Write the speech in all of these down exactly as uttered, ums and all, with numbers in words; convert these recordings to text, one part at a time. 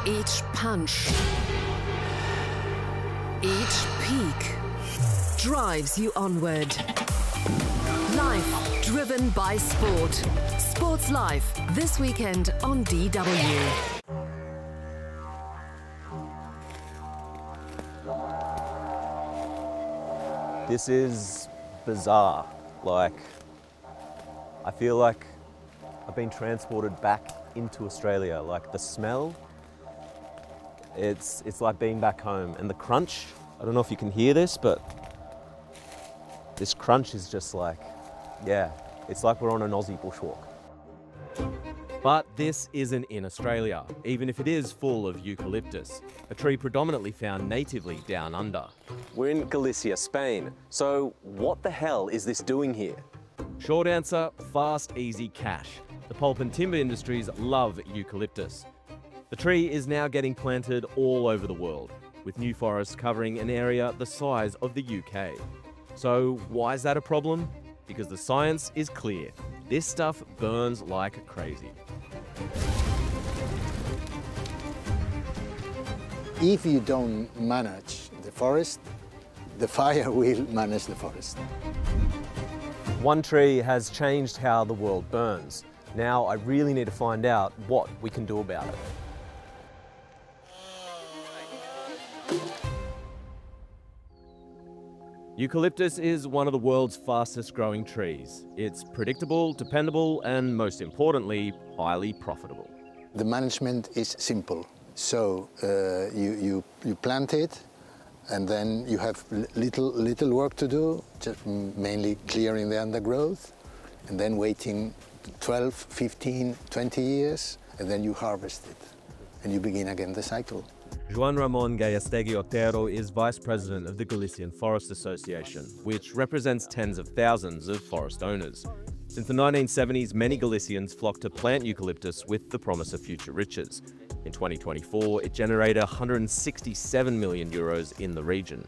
Each punch, each peak drives you onward. Life driven by sport. Sports Life, this weekend on D W. This is bizarre. Like, I feel like I've been transported back into Australia. Like the smell, it's, it's like being back home. And the crunch, I don't know if you can hear this, but this crunch is just like, yeah, it's like we're on an Aussie bushwalk. But this isn't in Australia, even if it is full of eucalyptus, a tree predominantly found natively down under. We're in Galicia, Spain. So what the hell is this doing here? Short answer, fast, easy cash. The pulp and timber industries love eucalyptus. The tree is now getting planted all over the world, with new forests covering an area the size of the U K. So why is that a problem? Because the science is clear. This stuff burns like crazy. If you don't manage the forest, the fire will manage the forest. One tree has changed how the world burns. Now I really need to find out what we can do about it. Eucalyptus is one of the world's fastest growing trees. It's predictable, dependable, and most importantly, highly profitable. The management is simple. So uh, you, you, you plant it, and then you have little, little work to do, just mainly clearing the undergrowth, and then waiting twelve, fifteen, twenty years, and then you harvest it, and you begin again the cycle. Juan Ramon Gallastegui Otero is Vice President of the Galician Forest Association, which represents tens of thousands of forest owners. Since the nineteen seventies, many Galicians flocked to plant eucalyptus with the promise of future riches. In twenty twenty-four, it generated one hundred sixty-seven million euros in the region.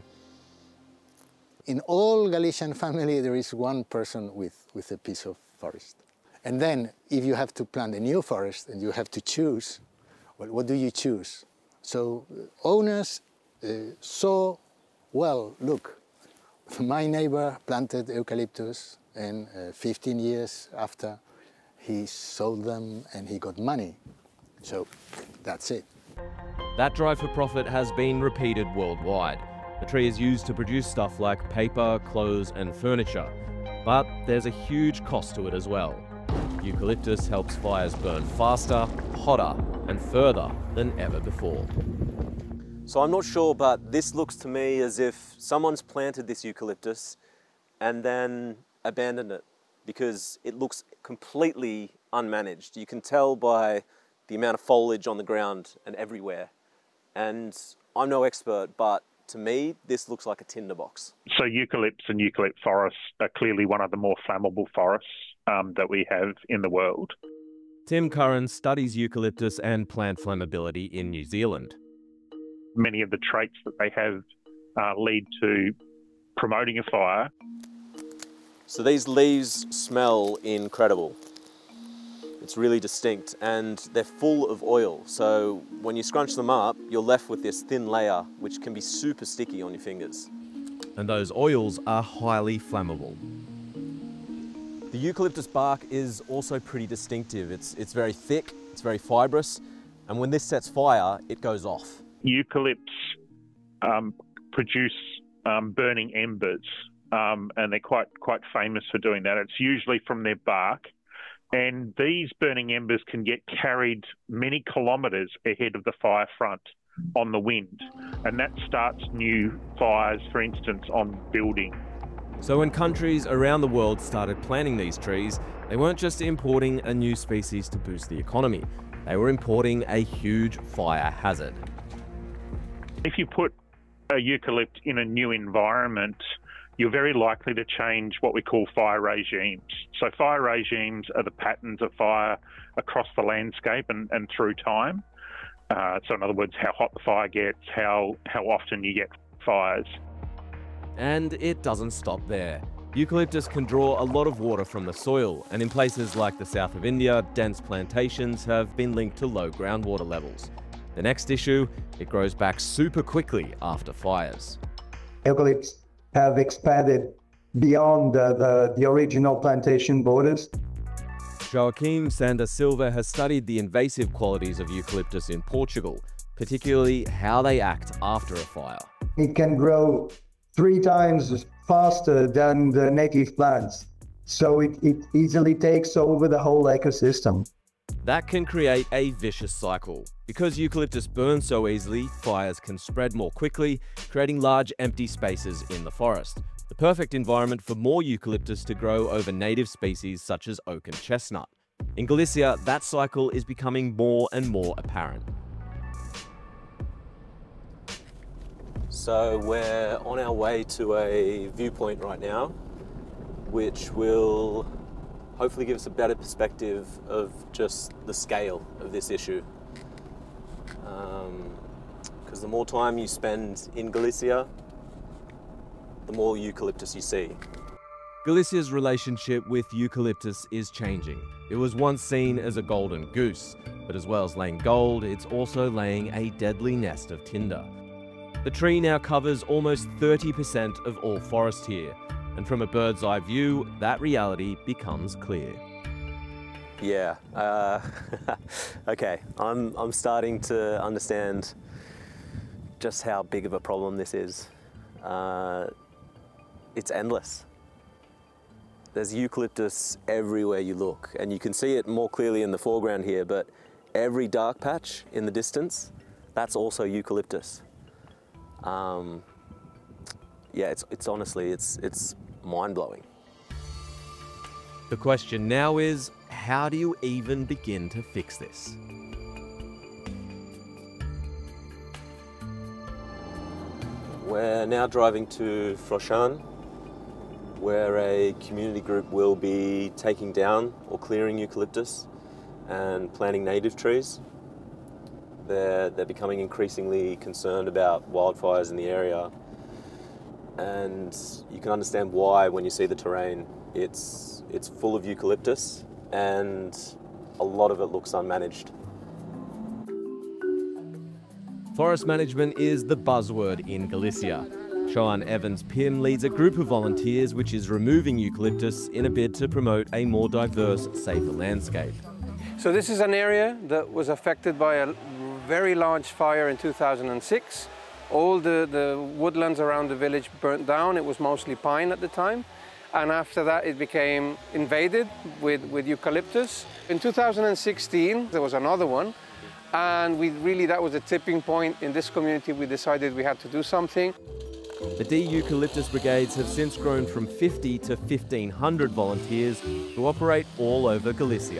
In all Galician family, there is one person with, with a piece of forest. And then, if you have to plant a new forest and you have to choose, well, what do you choose? So owners uh, saw, well, look, my neighbor planted eucalyptus, and uh, fifteen years after he sold them and he got money. So that's it. That drive for profit has been repeated worldwide. The tree is used to produce stuff like paper, clothes, and furniture. But there's a huge cost to it as well. Eucalyptus helps fires burn faster, hotter, and further than ever before. So I'm not sure, but this looks to me as if someone's planted this eucalyptus and then abandoned it, because it looks completely unmanaged. You can tell by the amount of foliage on the ground and everywhere. And I'm no expert, but to me, this looks like a tinderbox. So eucalypts and eucalypt forests are clearly one of the more flammable forests um, that we have in the world. Tim Curran studies eucalyptus and plant flammability in New Zealand. Many of the traits that they have uh, lead to promoting a fire. So these leaves smell incredible. It's really distinct, and they're full of oil. So when you scrunch them up, you're left with this thin layer, which can be super sticky on your fingers. And those oils are highly flammable. The eucalyptus bark is also pretty distinctive. It's, it's very thick, it's very fibrous, and when this sets fire, it goes off. Eucalypts um, produce um, burning embers, um, and they're quite, quite famous for doing that. It's usually from their bark. And these burning embers can get carried many kilometres ahead of the fire front on the wind. And that starts new fires, for instance, on building. So when countries around the world started planting these trees, they weren't just importing a new species to boost the economy. They were importing a huge fire hazard. If you put a eucalypt in a new environment, you're very likely to change what we call fire regimes. So fire regimes are the patterns of fire across the landscape and, and through time. Uh, so in other words, how hot the fire gets, how, how often you get fires. And it doesn't stop there. Eucalyptus can draw a lot of water from the soil, and in places like the south of India, dense plantations have been linked to low groundwater levels. The next issue, it grows back super quickly after fires. Eucalypts have expanded beyond the, the, the original plantation borders. Joaquim Sanda Silva has studied the invasive qualities of eucalyptus in Portugal, particularly how they act after a fire. It can grow three times faster than the native plants, so it, it easily takes over the whole ecosystem. That can create a vicious cycle. Because eucalyptus burns so easily, fires can spread more quickly, creating large empty spaces in the forest. The perfect environment for more eucalyptus to grow over native species such as oak and chestnut. In Galicia, that cycle is becoming more and more apparent. So we're on our way to a viewpoint right now, which will hopefully give us a better perspective of just the scale of this issue. Because um, the more time you spend in Galicia, the more eucalyptus you see. Galicia's relationship with eucalyptus is changing. It was once seen as a golden goose, but as well as laying gold, it's also laying a deadly nest of tinder. The tree now covers almost thirty percent of all forest here, and from a bird's eye view, that reality becomes clear. Yeah, uh, okay, I'm, I'm starting to understand just how big of a problem this is. Uh, it's endless. There's eucalyptus everywhere you look, and you can see it more clearly in the foreground here, but every dark patch in the distance, that's also eucalyptus. Um, yeah, it's, it's honestly, it's, it's mind-blowing. The question now is, how do you even begin to fix this? We're now driving to Frochan, where a community group will be taking down or clearing eucalyptus and planting native trees. They're, they're becoming increasingly concerned about wildfires in the area, and you can understand why when you see the terrain. It's, it's full of eucalyptus and a lot of it looks unmanaged. Forest management is the buzzword in Galicia. Sean Evans Pym leads a group of volunteers which is removing eucalyptus in a bid to promote a more diverse, safer landscape. So this is an area that was affected by a very large fire in two thousand six. All the, the woodlands around the village burnt down. It was mostly pine at the time. And after that, it became invaded with, with eucalyptus. In two thousand sixteen, there was another one. And we really, that was a tipping point in this community. We decided we had to do something. The de-eucalyptus brigades have since grown from fifty to fifteen hundred volunteers who operate all over Galicia.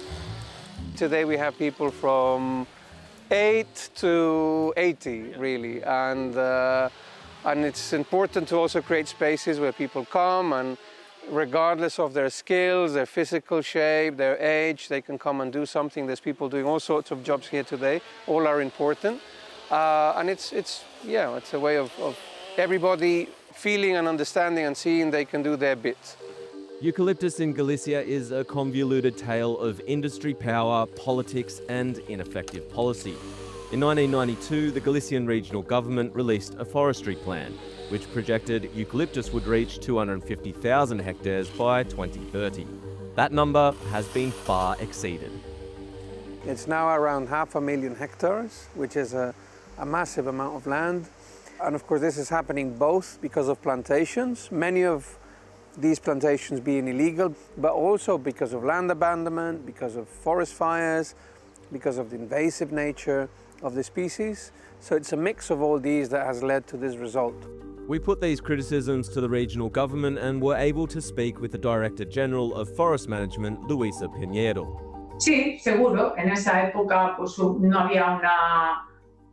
Today we have people from eight to eighty, really. And, uh, and it's important to also create spaces where people come, and regardless of their skills, their physical shape, their age, they can come and do something. There's people doing all sorts of jobs here today. All are important. Uh, and it's, it's, yeah, it's a way of, of everybody feeling and understanding and seeing they can do their bit. Eucalyptus in Galicia is a convoluted tale of industry power, politics and ineffective policy. In nineteen ninety-two, the Galician regional government released a forestry plan, which projected eucalyptus would reach two hundred fifty thousand hectares by twenty thirty. That number has been far exceeded. It's now around half a million hectares, which is a, a massive amount of land. And of course, this is happening both because of plantations, many of these plantations being illegal, but also because of land abandonment, because of forest fires, because of the invasive nature of the species. So it's a mix of all these that has led to this result. We put these criticisms to the regional government and were able to speak with the Director General of Forest Management, Luisa Piñero. Sí, seguro. En esa época pues, no había una,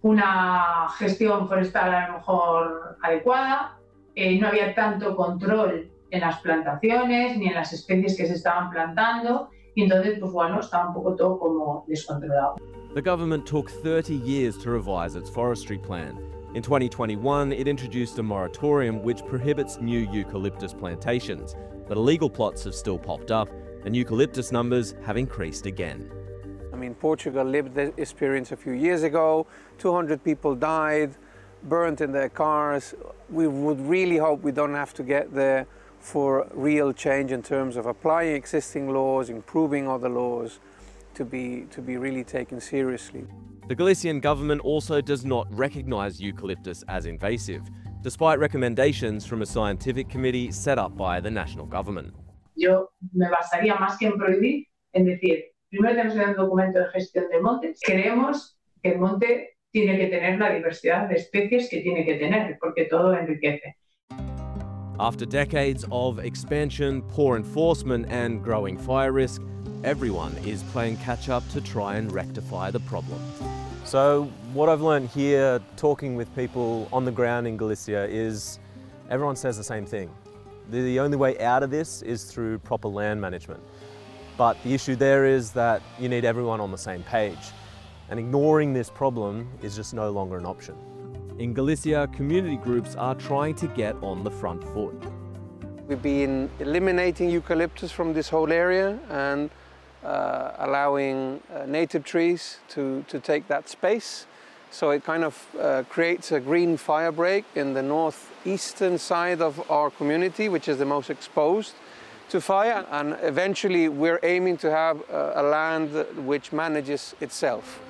una gestión forestal a lo mejor adecuada, eh, no había tanto control en las plantaciones ni en las especies que se estaban plantando, y entonces pues bueno, estaba un poco todo como descontrolado. The government took thirty years to revise its forestry plan. In twenty twenty-one, it introduced a moratorium which prohibits new eucalyptus plantations, but illegal plots have still popped up and eucalyptus numbers have increased again. mean, Portugal lived the experience a few years ago. two hundred people died, burnt in their cars. We would really hope we don't have to get there for real change in terms of applying existing laws, improving other laws, to be, to be really taken seriously. The Galician government also does not recognise eucalyptus as invasive, despite recommendations from a scientific committee set up by the national government. Yo me basaría más que en prohibir, en decir, primero tenemos que tener un documento de gestión del monte. Creemos que el monte tiene que tener la diversidad de especies que tiene que tener, porque todo enriquece. After decades of expansion, poor enforcement and growing fire risk, everyone is playing catch-up to try and rectify the problem. So what I've learned here, talking with people on the ground in Galicia, is everyone says the same thing. The only way out of this is through proper land management. But the issue there is that you need everyone on the same page. And ignoring this problem is just no longer an option. In Galicia, community groups are trying to get on the front foot. We've been eliminating eucalyptus from this whole area and uh, allowing uh, native trees to, to take that space. So it kind of uh, creates a green fire break in the northeastern side of our community, which is the most exposed to fire. And eventually we're aiming to have uh, a land which manages itself.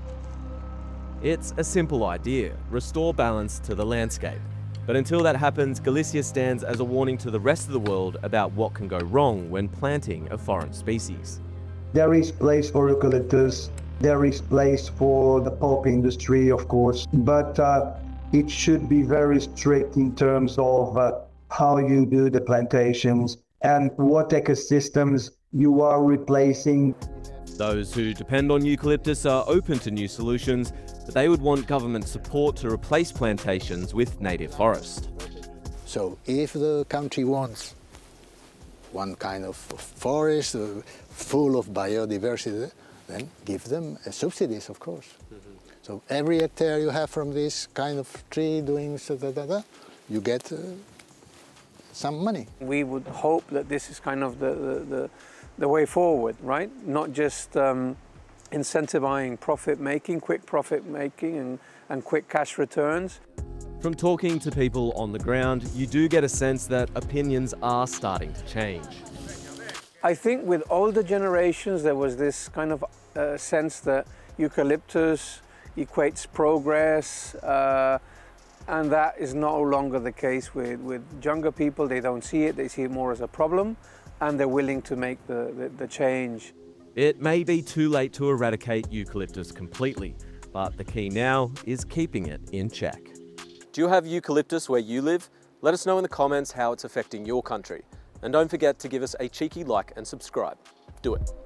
It's a simple idea: restore balance to the landscape. But until that happens, Galicia stands as a warning to the rest of the world about what can go wrong when planting a foreign species. There is place for eucalyptus, there is place for the pulp industry, of course, but uh, it should be very strict in terms of uh, how you do the plantations and what ecosystems you are replacing. Those who depend on eucalyptus are open to new solutions, but they would want government support to replace plantations with native forest. So if the country wants one kind of forest uh, full of biodiversity, then give them uh, subsidies, of course. Mm-hmm. So every hectare you have from this kind of tree doing so da, da, da, you get uh, some money. We would hope that this is kind of the, the, the, the way forward, right? Not just um, incentivizing profit making, quick profit making and, and quick cash returns. From talking to people on the ground, you do get a sense that opinions are starting to change. I think with older generations there was this kind of uh, sense that eucalyptus equates progress, uh, and that is no longer the case with, with younger people. They don't see it, they see it more as a problem, and they're willing to make the, the, the change. It may be too late to eradicate eucalyptus completely, but the key now is keeping it in check. Do you have eucalyptus where you live? Let us know in the comments how it's affecting your country. And don't forget to give us a cheeky like and subscribe. Do it.